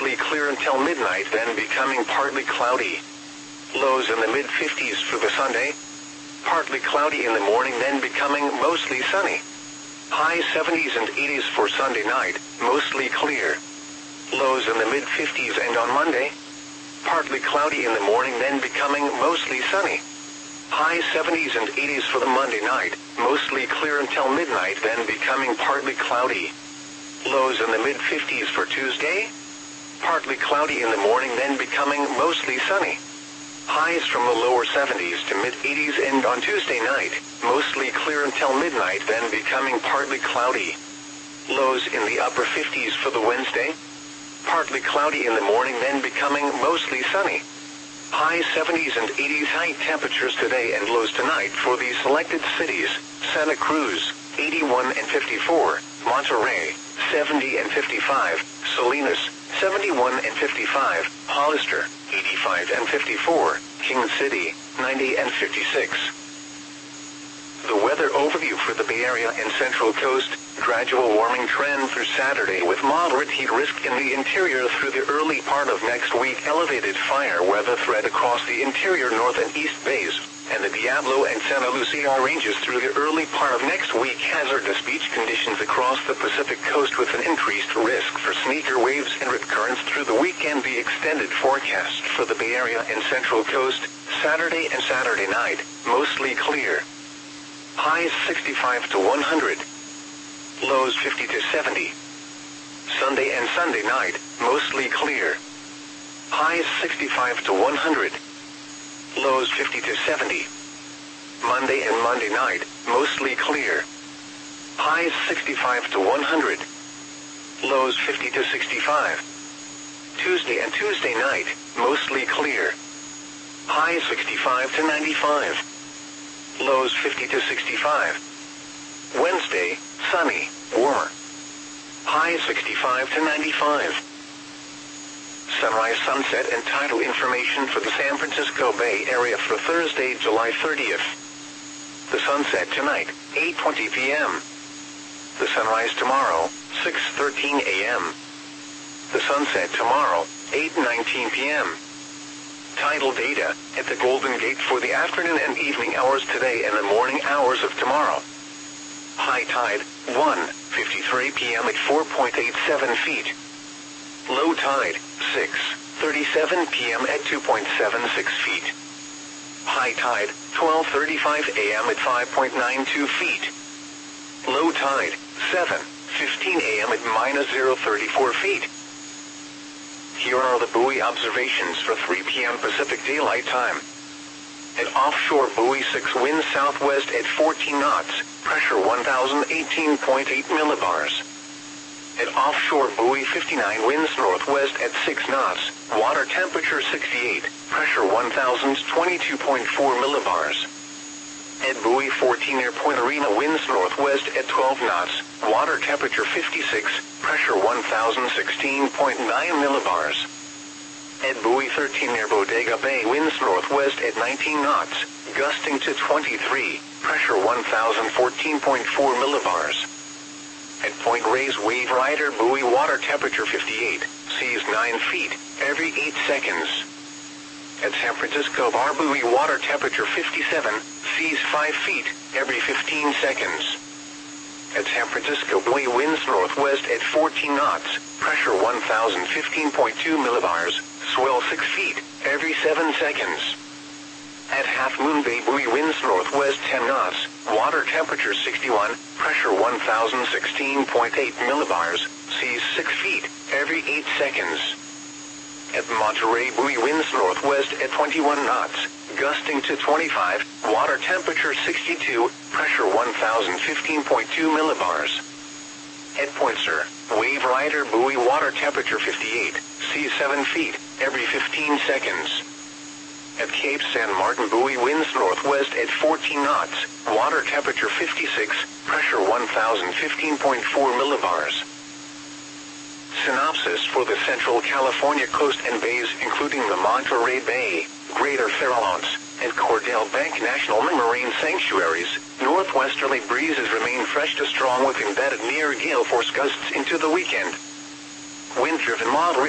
mostly clear until midnight, then becoming partly cloudy. Lows in the mid-50s for the Sunday. Partly cloudy in the morning, then becoming mostly sunny. High 70s and 80s for Sunday night, mostly clear. Lows in the mid-50s, and on Monday, partly cloudy in the morning, then becoming mostly sunny. High 70s and 80s for the Monday night, mostly clear until midnight, then becoming partly cloudy. Lows in the mid-50s for Tuesday. Partly cloudy in the morning, then becoming mostly sunny. Highs from the lower 70s to mid-80s, and on Tuesday night, mostly clear until midnight, then becoming partly cloudy. Lows in the upper 50s for the Wednesday. Partly cloudy in the morning, then becoming mostly sunny. High 70s and 80s high temperatures today and lows tonight for the selected cities: Santa Cruz, 81 and 54, Monterey, 70 and 55, Salinas, 71 and 55, Hollister, 85 and 54, King City, 90 and 56. The weather overview for the Bay Area and Central Coast: gradual warming trend through Saturday with moderate heat risk in the interior through the early part of next week. Elevated fire weather threat across the interior North and East Bays and the Diablo and Santa Lucia ranges through the early part of next week. Hazardous beach conditions across the Pacific coast with an increased risk for sneaker waves and rip currents through the weekend. The extended forecast for the Bay Area and Central Coast: Saturday and Saturday night, mostly clear. Highs 65 to 100. Lows 50 to 70. Sunday and Sunday night, mostly clear. Highs 65 to 100. Lows 50 to 70. Monday and Monday night, mostly clear. Highs 65 to 100. Lows 50 to 65. Tuesday and Tuesday night, mostly clear. Highs 65 to 95. Lows 50 to 65. Wednesday, sunny, warmer. Highs 65 to 95. Sunrise, sunset, and tidal information for the San Francisco Bay Area for Thursday, July 30th. The sunset tonight, 8:20 p.m. The sunrise tomorrow, 6:13 a.m. The sunset tomorrow, 8:19 p.m. Tidal data at the Golden Gate for the afternoon and evening hours today and the morning hours of tomorrow. High tide, 1:53 p.m. at 4.87 feet. Low tide, 6:37 p.m. at 2.76 feet. High tide, 12:35 a.m. at 5.92 feet. Low tide, 7:15 a.m. at -0.34 feet. Here are the buoy observations for 3 p.m. Pacific Daylight Time. At offshore buoy 6, wind southwest at 14 knots, pressure 1018.8 millibars. At offshore buoy 59, winds northwest at 6 knots, water temperature 68, pressure 1022.4 millibars. At buoy 14 near Point Arena, winds northwest at 12 knots, water temperature 56, pressure 1016.9 millibars. At buoy 13 near Bodega Bay, winds northwest at 19 knots, gusting to 23, pressure 1014.4 millibars. At Point Reyes Wave Rider buoy, water temperature 58, seas 9 feet, every 8 seconds. At San Francisco Bar buoy, water temperature 57, seas 5 feet, every 15 seconds. At San Francisco buoy, winds northwest at 14 knots, pressure 1015.2 millibars, swell 6 feet, every 7 seconds. At Half Moon Bay buoy, winds northwest 10 knots, water temperature 61, pressure 1016.8 millibars, seas 6 feet, every 8 seconds. At Monterey buoy, winds northwest at 21 knots, gusting to 25, water temperature 62, pressure 1015.2 millibars. At Point Sur, Wave Rider buoy, water temperature 58, seas 7 feet, every 15 seconds. At Cape San Martin buoy, winds northwest at 14 knots, water temperature 56, pressure 1015.4 millibars. Synopsis for the Central California coast and bays, including the Monterey Bay, Greater Farallones, and Cordell Bank National Marine Sanctuaries. Northwesterly breezes remain fresh to strong with embedded near gale force gusts into the weekend. Wind-driven moderate